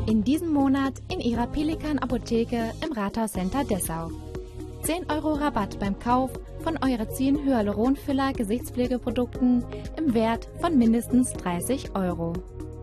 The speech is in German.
In diesem Monat in Ihrer Pelikan Apotheke im Rathauscenter Dessau. 10 € Rabatt beim Kauf von Eurazin Hyaluronfiller Gesichtspflegeprodukten im Wert von mindestens 30 €.